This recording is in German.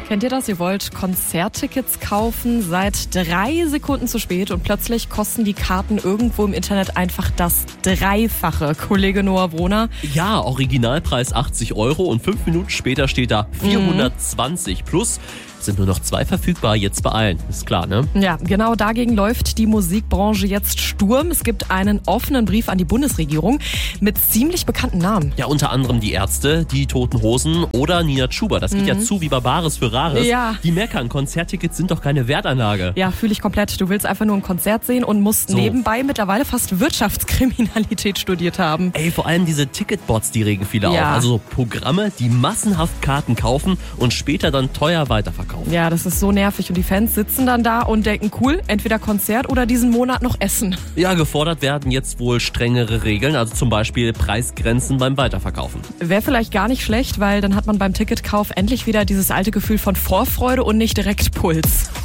Kennt ihr das? Ihr wollt Konzerttickets kaufen, seid 3 Sekunden zu spät und plötzlich kosten die Karten irgendwo im Internet einfach das Dreifache. Kollege Noah Brunner. Ja, Originalpreis 80 € und 5 Minuten später steht da 420 plus. Sind nur noch 2 verfügbar, jetzt beeilen. Ist klar, ne? Ja, genau dagegen läuft die Musikbranche jetzt Sturm. Es gibt einen offenen Brief an die Bundesregierung mit ziemlich bekannten Namen. Ja, unter anderem die Ärzte, die Toten Hosen oder Nina Chuba. Das geht ja zu wie Barbares für Rares. Ja. Die meckern, Konzerttickets sind doch keine Wertanlage. Ja, fühle ich komplett. Du willst einfach nur ein Konzert sehen und musst nebenbei mittlerweile fast Wirtschaftskriminalität studiert haben. Ey, vor allem diese Ticketbots, die regen viele auf. Ja. Also so Programme, die massenhaft Karten kaufen und später dann teuer weiterverkaufen. Ja, das ist so nervig und die Fans sitzen dann da und denken, cool, entweder Konzert oder diesen Monat noch Essen. Ja, gefordert werden jetzt wohl strengere Regeln, also zum Beispiel Preisgrenzen beim Weiterverkaufen. Wäre vielleicht gar nicht schlecht, weil dann hat man beim Ticketkauf endlich wieder dieses alte Gefühl von Vorfreude und nicht direkt Puls.